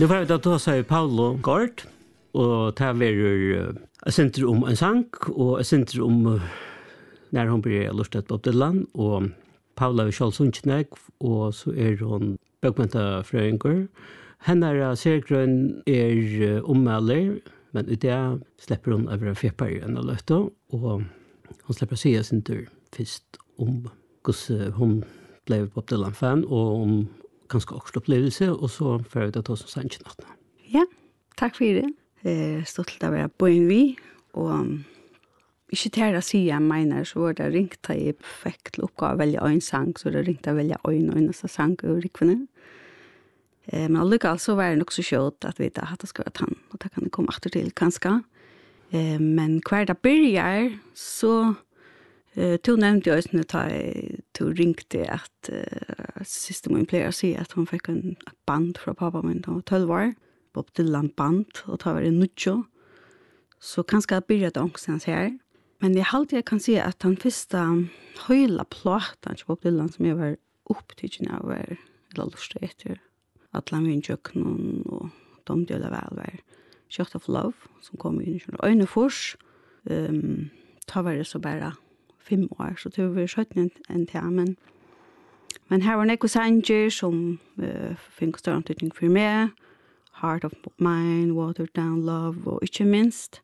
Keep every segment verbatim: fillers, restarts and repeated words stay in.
Nu var det då så Paolo Gord och det var ett center om en sang och ett center om när hon blir lustat på Dylan och Paula är själv sundsnäck och så är hon bögmentafröingur. Hennar sergrön är ommäler, men ut det släpper hon över feppar en av löften och hon släpper säga sin tur först om hur hon blev Bob Dylan-fan och om ganska också upplevelse och så för att ta som sannsynat. Ja, tack för det. Eh, stolt av att vara vi och ikke til å si jeg mener, så var det ringt at jeg fikk til oppgave å velge en sang, så det ringte å velge en og eneste sang og rikvene. Eh, men allikevel så var det nok så kjøtt at vi da hadde skrevet han, og det kan det komme etter til kanskje. Eh, men hver dag begynner, så eh, to nevnte jeg også når jeg to ringte at eh, siste min pleier å si at hun fikk en band fra pappa min, da var tolv år, Bob Dylan band, og da var det nødvendig. Så kanskje jeg begynte ångstens her. Men jeg alltid jeg kan si at den første høyla platan til Bob Dylan som jeg var opptidgen av var eller lyst etter at la min kjøkken og de deler vel var Shot of Love som kom inn i øyne fors. Um, da var det så bare fem år, så det var skjøtten en til, men men her var Neko Sanger som uh, fikk større antydning for meg. Heart of Mine, Watered Down Love og ikke minst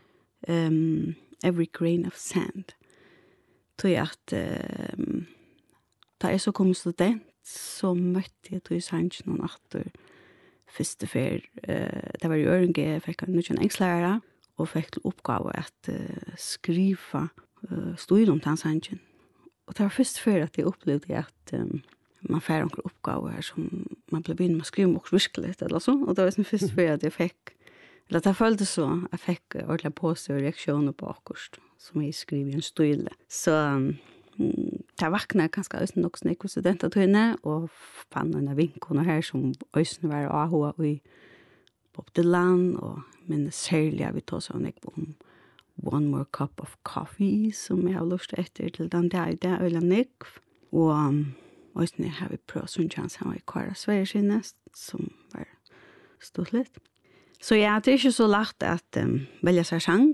um, Every Grain of Sand. Tog jeg at um, da jeg så kom student, så møtte jeg tog i sannsyn noen atter første fer. Uh, det var i Ørenge, jeg fikk en nødvendig engstlærer, og fikk til oppgave at uh, skrive uh, stod om den sannsyn. Og det var første fer at jeg opplevde at um, man får noen oppgaver her som man ble begynner med å skrive også virkelig, eller så. Og det var den første fer at jeg fikk eller det føltes så, jeg fikk ordentlig positive reaksjoner på akkurat, som jeg skriver i en støyle. Så um, det vaknet ganske også nok snakk hos studenter til henne, og fann en av vinkene her som også var A H i Bob Dylan, og minnes særlig jeg vil ta sånn om One More Cup of Coffee, som jeg har lyst etter til den der, det er veldig nikk. Og um, også har vi prøvd sånn chans, han var i Kara Sverige sinne, som var stort litt. Så ja, det er ikke så lagt at um, velge seg sang.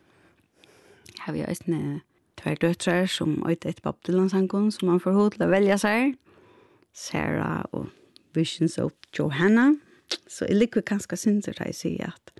Har vi også tver døtre som øyde etter Bob Dylan-sangen, som man får hod til å velge seg. Sarah og Visions of Johanna. Så jeg liker ganske sinter til å si at,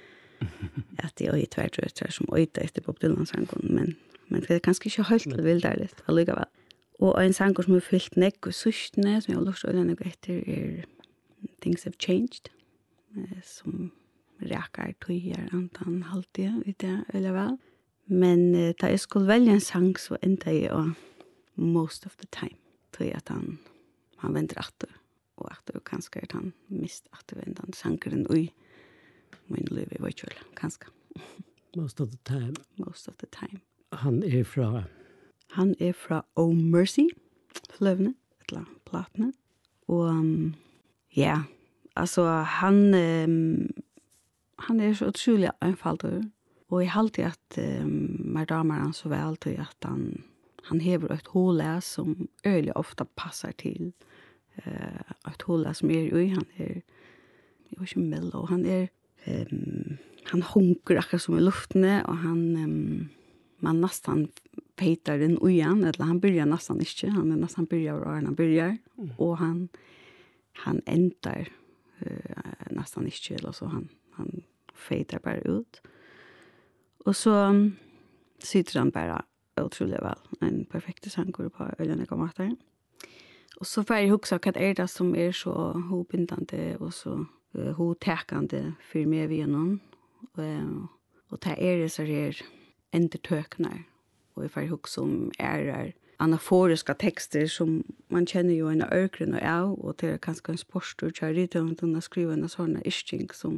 at jeg øyde tver døtre som øyde etter Bob Dylan-sangen, men, men det er ganske ikke helt til vildt der litt, allikevel. Og en sang som er fyllt nekk og sørstene, som jeg har lyst til å øyde nekk etter, er Things Have Changed. Som räkar tøyer antan halvtid i det, eller vel. Men uh, da jeg skulle velge en sang, så endte jeg og most of the time. Tøy at han, han venter atter, og atter kanskje at han mist atter vendan sangeren i min liv i virkjøl, kanskje. Most of the time. Most of the time. Han er fra? Han er fra Oh Mercy, fløvene, eller platene. Og um, ja, yeah. Alltså han um, han är så otroligt enfaldig och i alltid att um, man damer han så väl till att han han hever ett hål som öliga ofta passar till uh, ett hål som är i han är jag vet inte mellow han är um, han hunkar akkurat som i luften och han um, man nästan petar den ojan eller han börjar nästan inte han är nästan börjar och han börjar mm. och han han ändrar Uh, nästan inte eller så han han fader bara ut. Och så um, sitter han bara otroligt väl en perfekt sångare på Elena Gamata. Och så får jag huxa vad är det som är så hopbindande och så uh, hotäkande för mig vi någon uh, och det är det så är entertöknar och jag får huxa om är det anaforiska texter som man känner ju en örkren och av och det är kanske en sportstor charity och den skriver en sån ishting som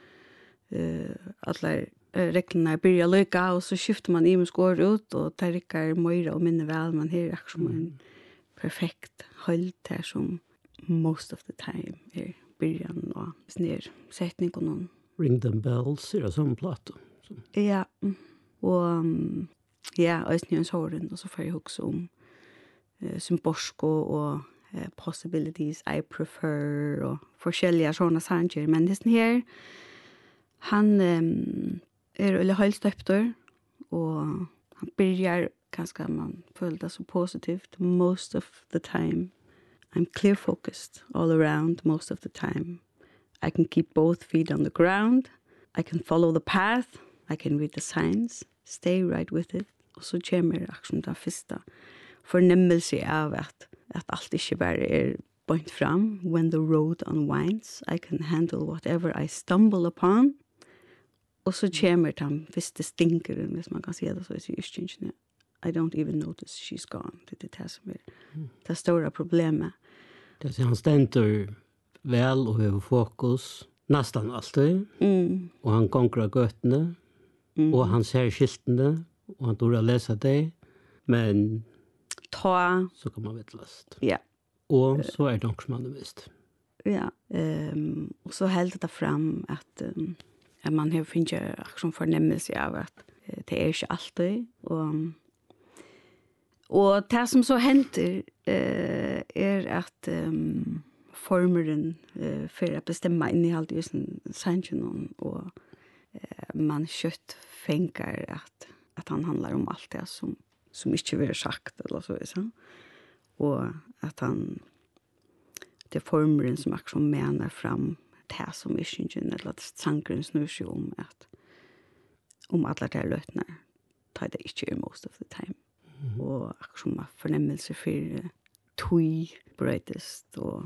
eh alla reglerna börjar lycka och så skiftar man i med skår ut och det rycker mer och minne väl man här är som en perfekt hållt här som most of the time är början och snär sättning och någon Ring them bells är som platta. Ja. Och um, ja, och snön såren och så får jag också om uh, Symborsko och uh, possibilities I prefer och forskjelliga såna sanger. Men det här, han um, är eller helt stöptor och han börjar ganska man føler det så positivt most of the time. I'm clear focused all around most of the time. I can keep both feet on the ground. I can follow the path. I can read the signs. Stay right with it. Og så kommer aksjon den første fornemmelse av at, at alt ikke bare er bønt fram. When the road unwinds, I can handle whatever I stumble upon. Og så kommer den første stinkeren, hvis man kan si det så i yrkjengene. I don't even notice she's gone. Det er det som er det store problemet. Det er han stender vel og har fokus nästan alltid. Mm. Och han konkurrerar göttene. Mm. Och han ser skiltene. Och han tror att läsa det. Men ta så kan man veta last. Ja. Och så är det också man visst. Ja. Um, och så helt det fram att um, att man har finner aktion förnemmelse av att uh, det är inte alltid och och det som så händer uh, är att um, formeren uh, för att bestämma innehållet i sin sangen och uh, man kött fänkar att att han handlar om allt det som som inte vill sagt eller så är så och att han det formeren som också menar fram det som är sjungen eller att sangen snur sig om att om alla de lötnar tar det inte most of the time mm-hmm. och också man förnemmelse för uh, tui brightest och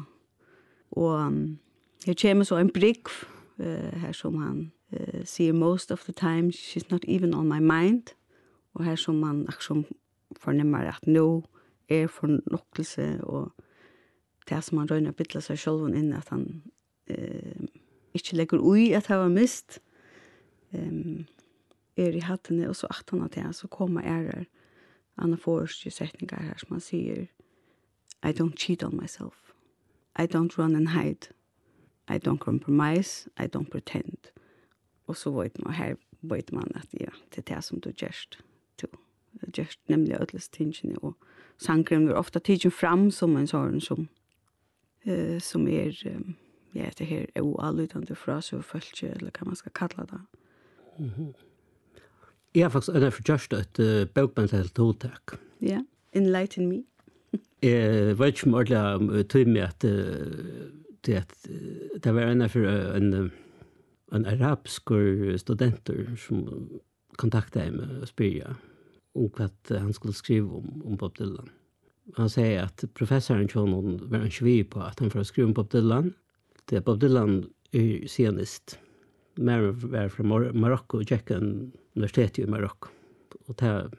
og um, her kommer så en brygg uh, her som han uh, sier most of the time she's not even on my mind og her som man akkurat fornemmer at nå er fornokkelse og det som han røyner bytler seg selv inn at han uh, ikke legger ui at han var mist um, er i hattene og så at han at det så kommer ærer anaforske setninger her som han sier I don't cheat on myself. I don't run and hide. I don't compromise. I don't pretend. Og så vet man, her vet man at ja, det er det som du gjørst to. Gjørst nemlig ødels tingene, og sangren vil ofta tidsen fram som en sånn som, uh, som er, um, ja, det her er uallydende fra seg og følge, eller hva man skal kalla det. Mm-hmm. Jeg har faktisk ønnet for gjørst et uh, bøkbandelt hovedtak. Ja, yeah. Enlighten me. Jeg vet ikke om ordentlig tog med at det, det var en for en, en arabisk studenter som kontaktet meg og spyrte om hva han skulle skrive om, om Bob Dylan. Han sier at professoren John var en svi på at han får skrive om Bob Dylan. Det er Bob Dylan er sionist. Mer var fra Mar- Marokko og gikk en universitet i Marokko. Og det er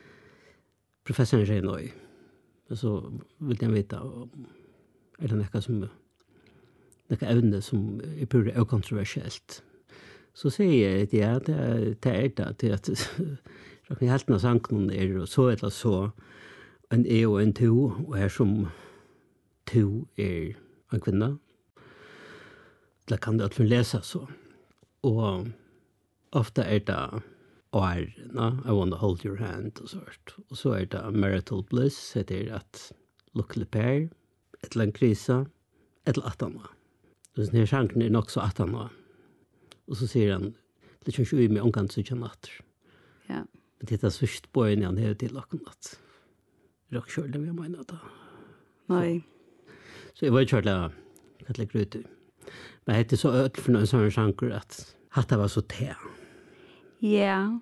professoren sier noe. Men så vill jag veta om är det något som något ämne som är pure okontroversiellt. Så säger jag att ja, det är det är det till att jag kan helt nå sanken är och så eller så en e och en to och här som to är en kvinna. Det kan det att läsa så. Och ofta är det or no I want to hold your hand och sånt och så är det marital bliss det är att lycklig par ett lankrisa ett attanna så när chanken är också attanna och så säger han det känns ju med onkan så natt ja det är så sjukt på en han hela till natt rock själv det jag menar då nej så jag var ju kört att lägga ut men det är så öd för någon sån chanker att att det var så te. Ja,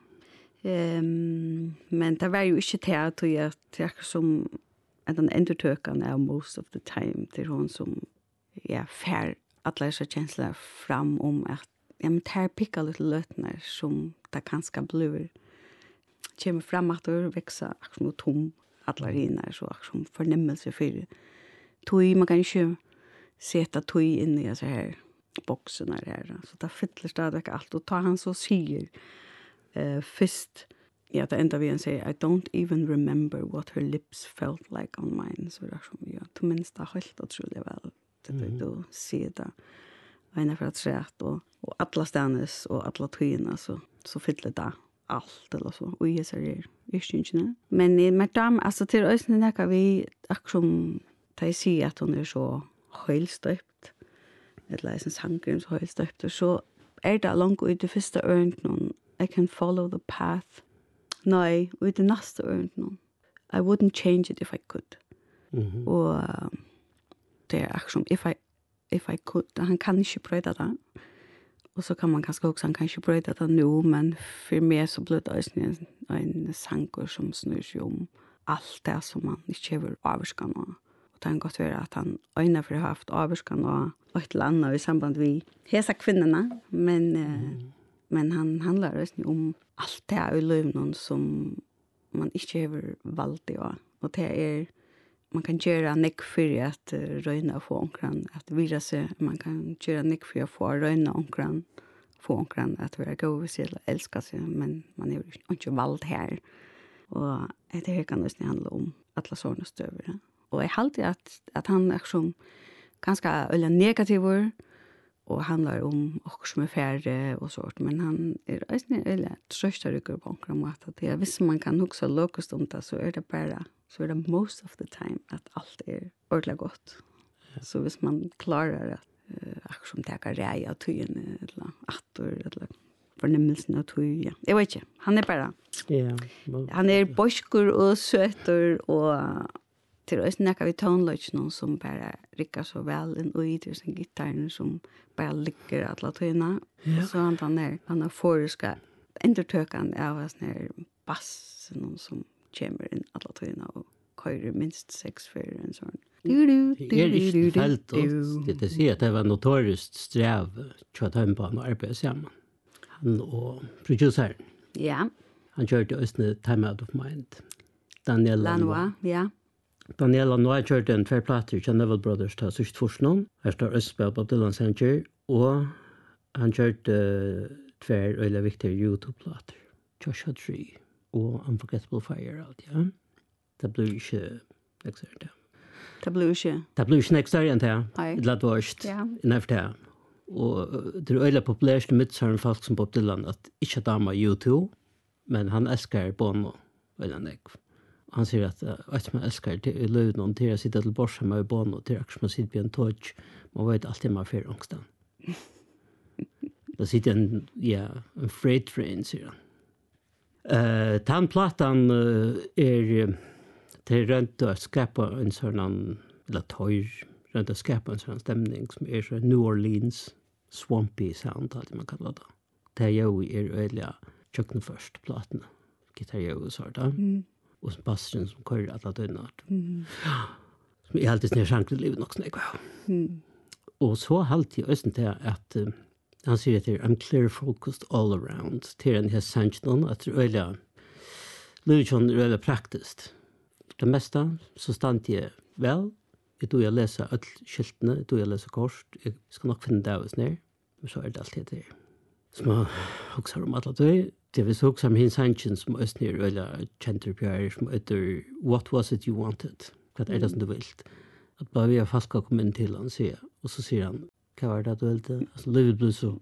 um, men det var jo ikke til at jeg trekker som at den endurtøkene er most of the time til hun som ja, fær alle disse kjensler fram om at ja, men det her pikker litt løtner som det kanskje blir kommer fram at det vekser akkurat noe tom alle rinner så akkurat fornemmelse for tog, man kan ikke sette tog inn i så her boksen her, så det fyller stadig alt og ta han så sier Uh, first, ja, det enda vi en sier, I don't even remember what her lips felt like on mine. Så det er som, ja, du minns det helt utrolig vel. Det er du sier det. Og en er for at sett, og, og alle stenes, og alle tøyene, så, så fyller det alt, eller så. Og jeg ser det, jeg synes ikke. Men i Merdam, altså til øyne nekker vi, akkurat ta jeg sier at hun er så høylstøpt, eller er sånn sangren så høylstøpt, og så er det langt ut i første ørent noen, I can follow the path. Nei, ut i neste ørent noen, I wouldn't change it if I could. Mhm. Og uh, det er akkurat som if I, if I could, han kan ikke brøyde det. Og så kan man kanskje også, han kan ikke brøyde det nå, men for meg så blir det også en, en sanger som snur seg om alt det som man ikke har avvarsket nå. Og det kan godt være at han øyne for å ha haft avvarsket nå, og et eller annet i samband med hese kvinnerne, men, mm. men han handler også om alt det i livet som man ikke har valgt i. Og det er, man kan gjøre nek for at uh, røyne og få omkran, at vira seg, man kan gjøre nek for å få røyne omkran, få omkran, at være god ved seg, eller elske seg, men man har ikke valgt her. Og det her kan også handle om alle sånne støvere. Og jeg halte at, at han er som ganske øyne negativer, og handler om også som er færre og sånt, men han er også øyne trøsterykker på omkring måte. Det er, hvis man kan huske lokest om det, så er det bare, så er det most of the time at alt er ordentlig godt. Ja. Så hvis man klarer at uh, akkurat som det er rei av tøyene, eller atter, eller fornemmelsen av tøy, ja. Jeg vet ikke, han er bare, Ja. han er bosker og søter, og til oss nekker vi toneløsene som bare rikker så vel inn og i til sin gitarren som bare ligger alle tøyene. Ja. Og så han, han er, han er foreska endertøkene av sånne her bass, noen som kommer inn alle tøyene og kører minst seks før en sånn. Det er ikke felt alt. Det sier at det var notorisk strev til at han på han arbeidet sammen. Han og produceren. Ja. Han kjørte også Time Out of Mind. Daniel Lanois, ja. Daniel Lanois kjørte en tverrplater til Neville Brothers til sørst forsknån. Her står Østbø på Dylan Sanger, og han kjørte tver øyla viktige YouTube-plater. Joshua Tree og Unforgettable Fire, alt, ja. Det ble ikke neksert, ja. Det ble ikke? Det ble ikke neksert enn det, Nei. det ble dårst, ja. Innenfor det. Og det er øyla populært i midtsøren folk som Bob Dylan, at ikke dama YouTube, men han elsker Bono, øyla nekv. Han sier at at man elsker til i løven til å sitte til borsa med Bono, til akkurat man sitter på en tog, man vet alltid man får ångstan. Da sitter en, ja, en freight train, sier han. Uh, Tannplatan uh, er til rønt å skapa en sånn, eller tøyr, rønt å skapa en sånn stemning som er så New Orleans swampy sound, alt man kallar det. Det er jo er øyelig tjøkken først, platene, gitar jo og sånt, da. Mm. Og som bassen som kører alle døgnart. Mm. Som er alltid snart sjanklig livet nok snakk. Mm. Og så halte jeg også til at uh, han sier at I'm clear focused all around. Til en hest sannsjonen, at det er øyelig, livet er øyelig praktisk. Det meste så stand jeg vel. Jeg tror jeg leser alle skiltene, jeg tror jeg leser kors. Jeg skal nok finne det av oss ned. Men så er det alltid det. Som jeg også har om alle døg. Det er så også min sannsjon som også er øyelig kjenterpjører, som heter What Was It You Wanted? Hva er det som du vil? At bare vi har falska kommet inn til han, sier og så sier han, hva var det du ville? Altså, livet blir så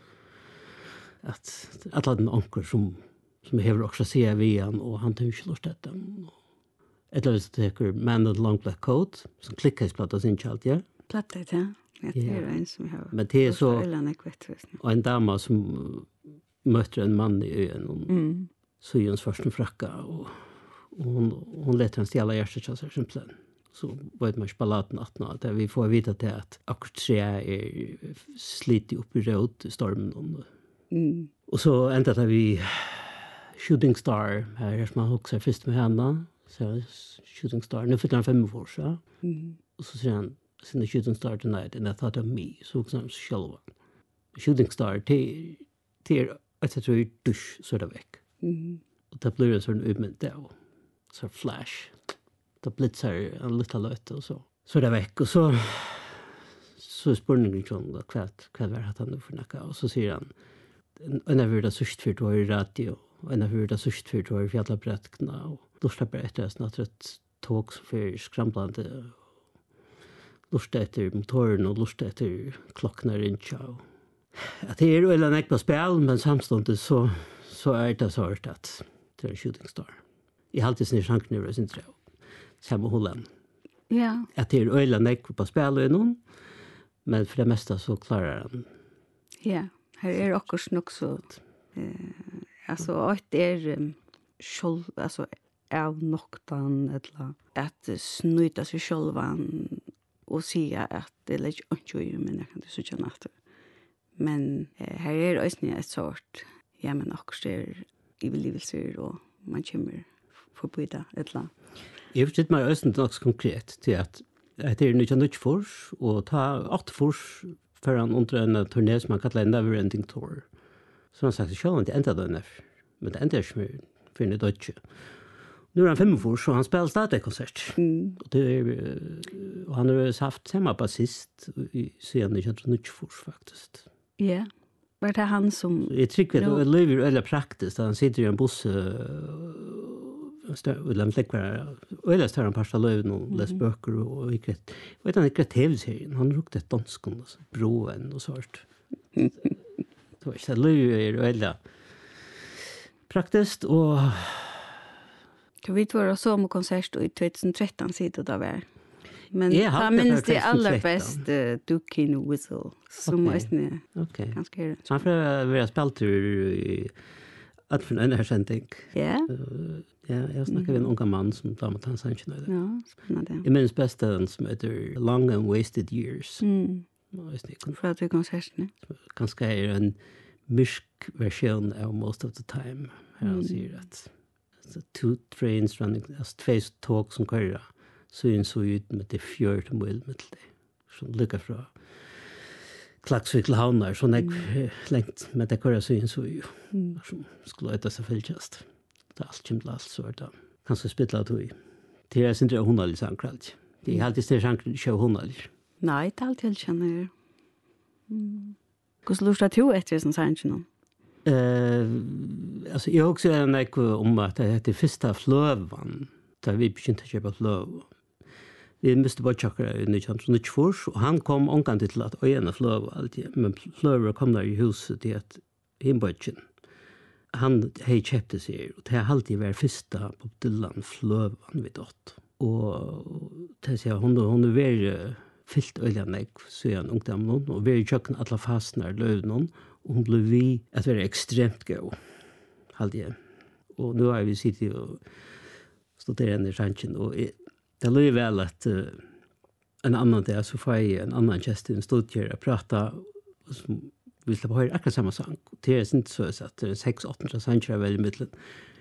at alle den anker som, som hever også sier vi han, og han tar ikke lort etter han. Et eller annet teker Man in the Long Black Coat, som klikker i platta sin kjalt, ja? Platta, ja. Ja, det er en som har... Men det er så... Og en dama som møter en mann i øyen, og mm. sygens først en frakka, og, og hun, hun leter han stjæla hjertet til seg, simpelthen. Så vet man ikke balladen at nå, at vi får vite til at akkurat tre er slitet opp i rød i stormen. Og, mm. og så enda det vi Shooting Star, her er som han også er først med henne, så Shooting Star, nu fyller han fem år, så. Mm. Og så sier han, sin Shooting Star tonight, and I thought of me, så også han selv. Shooting Star, til, til at jeg tror jeg dusj, så er det vekk. Mm. Og det blir en sånn umynd der, og så flash. Det blitzer en liten løte, og så, så er det vekk. Og så, så er spørningen sånn, hva, hva er det han nå for noe? Og så sier han, en av det sørst for å høre radio, en av det sørst for å høre fjallabrettene, og lortet bare etter at det er et tog som fyrir skramblande, lortet etter motoren, og lortet etter klokkene rundt, og at det er jo en ekva spil, men samståndet så, så er det så hørt at det er en Shooting Star. Jeg har alltid snitt sjanken i sin tre, samme Holland. Ja. Att det är öjla nekv på spel och någon. Men för det mesta så klarar han. Ja, här är också nog så eh alltså att det är um, själv alltså av noktan eller att snuta sig självan och säga att det lägger inte ju men jag kan det så känna efter. Men eh, här är också ett sort ja men också är ivelivelser och man kommer förbyta ett land. Jag vet inte mer östen också konkret till att det är nytt nytt fors och ta åt fors för han under en turné som man kallar Never Ending Tour. Så han sagt själv inte ända den men det ändrar sig för en deutsche. Nu är han fem år så han spelar stadig konsert. Mm. Och det är och han har haft samma basist i sen det känns nytt fors faktiskt. Ja. Var det han som Jag tycker att det lever eller praktiskt han sitter i en buss och lämnar läckare och eller står han pasta löv och läs böcker och vilket vet han inte tv-serien han rukte ett danskon så broen och sånt. Så jag lever eller praktiskt och kan vi vara så med konsert i tjugohundratretton sitter det där. Men jag jag minns det allra bäst uh, Dukin Whistle som okay. Är okej. Ganska är. Så han får vara speltur i att för en här sändning. Ja. Ja, jag snackar med en ung man som tar med hans sanchen där. Ja, spännande. Jag minns bäst den som heter Long and Wasted Years. Mm. Jag vet inte. För att du konserten. Ganska är en mysk version av Most of the Time. Här han säger att så two trains running, alltså två tåg som kör så in så ut med det fjört mil med det. Som lycka från Klaxvik till Havnar, så nek mm. längt med det kör så in så ju. Mm. Som skulle äta sig fylltjast. Det är allt kymd allt så är det. Kanske spittla tog i. Det är inte hundall i sankralt. Det är alltid styr sankral kör hundall. Nej, det är alltid jag känner. Mm. Hur lustar du efter som sankral? Eh, alltså jag också är en ekv om att det heter första flövan där vi begynte att köpa flöv. Vi måste bara checka i nittonhundranittiofyra och han kom omgående till att ögna flöv alltid. Men flöver kom där i huset till att inbötchen. Han hej köpte sig och det har alltid varit första på Dylan flövan vid åt. Och det säger hon hon är väldigt fyllt ögna ekv så är han ungdom och vi kökna alla fastnar löv någon. Och hon blev vi att vara extremt god. Halde jag. Och nu har vi sittit och studerat i ranchen. Och det löj väl att uh, en annan dag så får jag en annan gäst i en studier att prata som vi släpper höra akkurat samma sang. Det är inte så att det är sex åtta sanger väldigt mycket.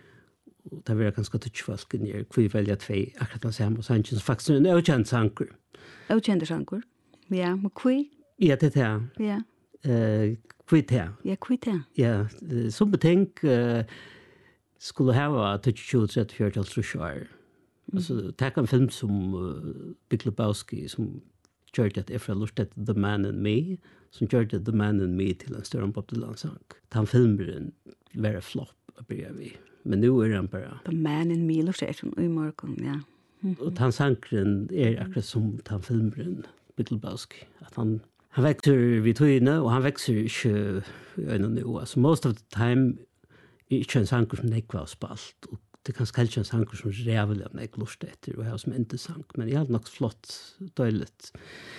Och det är ganska touchfalsk ner. Vi väljer två akkurat den samma sanger som faktiskt är en okänd sanger. Okänd sanger? Ja, men kvi? Ja, det är det. Ja. Uh, Kvitt här. Ja, kvitt här. Ja, som betänk uh, skulle ha tjugo trettio fjorton år. Alltså, tack en film som uh, Big Lebowski som gjorde det efter lustet The Man and Me, som gjorde The Man and Me till en större Bob Dylan-sang. Den filmen var en flopp, börjar vi. Men nu är den bara... The Man and Me lustet som i morgon, ja. Mm-hmm. Och den sangren är akkurat som den filmen Big Lebowski. Att han... Han växer vid tøyene, og han växer ikke i øynene nu. Altså, most of the time er ikke en sanger som jeg var spalt. Og det er kanskje ikke en sanger som rævelig av meg lust etter, og jeg har som ikke sang. Men jeg har nok flott, døyligt.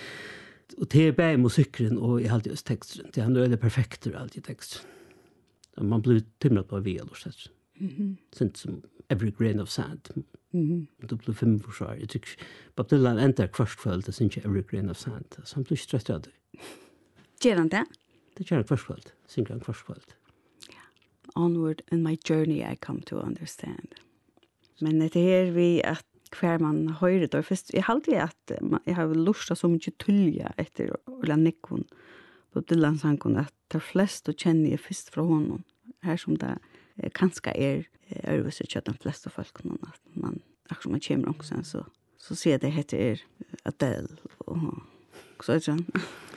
Og det er bare musikken, og jeg har alltid teksten. Det er nøyelig perfekt, og alltid teksten. Man blir tymret på vi, lust etter. Mm-hmm. Sånt som Every Grain of Sand. Mm-hmm. Det blir fem forsvar. Jeg tykker Bob Dylan ender kvarskveld, det synes ikke Every Grain of Sand. Så han blir ikke trøtt av det. Gjør han det? Det gjør han kvarskveld. Synger han kvarskveld. Yeah. Onward in my journey I come to understand. Men det er vi at hver man hører det. Først, jeg har alltid at jeg har lustet så mye tulja etter Ola Nikkon på Dylan-sangen at det fleste kjenner jeg først fra honom. Her som det eh, kanskje er øvelse til de fleste folk noen at man akkurat som man kommer omkring så, så ser det heter Adele og så er det sånn.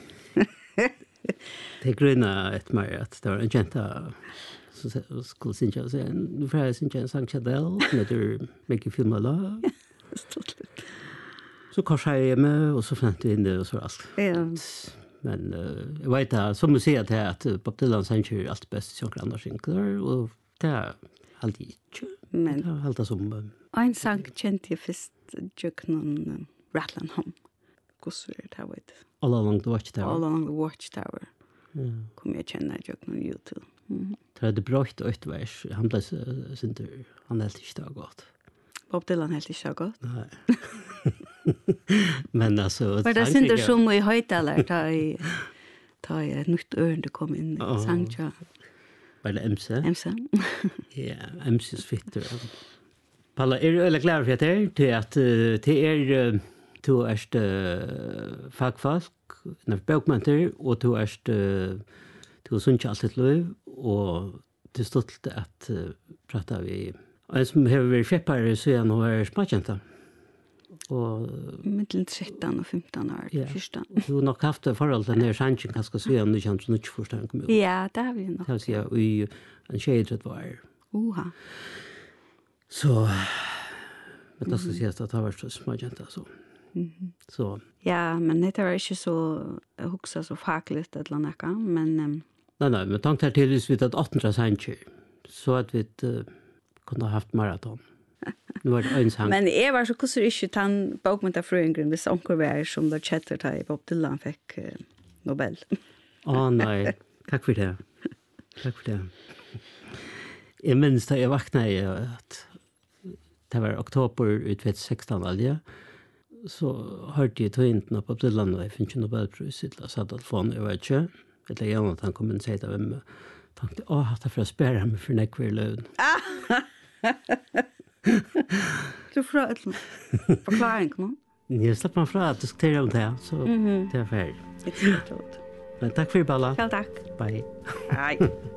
Det är gröna ett mer att det var en jenta som skulle synka och säga nu får jag synka en sang till Adele som heter Make You Feel My Love. Så korsade jag med och så fann jag in det och så allt. Ja. Men uh, jag vet att som du säger att, att Bob Dylan synker allt bäst i saker andra synklar och det är alltid inte. Men det är alltid som... Uh, en sang kände jag först jag någon Rattling Home. Gus är det här vet. All Along the Watchtower. All Along the Watchtower. Ja. Kom jag känna jag på YouTube. Mm. Det hade brått och ett vers. Han blev inte, han helt inte så gott. Bob Dylan helt inte så gott. Nej. Men alltså... Var det inte som i höjtalar ta i ta i ett nytt örende kom in i Sankja? Var det M C? M C? Ja, M C's fitter. Palla, är du eller klar för att det är till att det är du är uh, fagfolk när bokmenter och du är du syns alltid löv och det stolt att uh, prata vi en som har varit skeppare så han har smakjenta och mellan tretton och femton år ja. första. Du har nog haft det förhåll den här chansen kanske så han inte så mycket förstånd kommer. Ja, det har vi nog. Det säger vi en shade var. Oha. Så men det ska sägas att det har varit så smakjenta så. Mhm. Så. Ja, men det var inte så huxa så fakligt eller något, men um... nej nej, men tanken till är vi att åttende sancher så att vi uh, kunde ha haft maraton. Nu var det en sang. Men det var så kusser inte tan bokmentafröngren vid Sonkervär som var chatter till Bob Dylan fick uh, Nobel. Åh oh, nej, tack för det. Tack för det. Jag minns att jag vaknade att det var oktober i tjugo sexton alltså. Så hørte jeg tøyntene på Dylan og jeg finner ikke Nobelpris til å sette telefonen, jeg vet ikke. Eller gjerne at han kom inn og sier til hvem jeg tenkte, åh, det er for å spørre ham for nekver løn. Du får et forklaring, nå? Jeg slipper meg fra at diskutere om det, så det er ferdig. Det er Men takk for det, Balla. Ja, takk. Bye. Hei.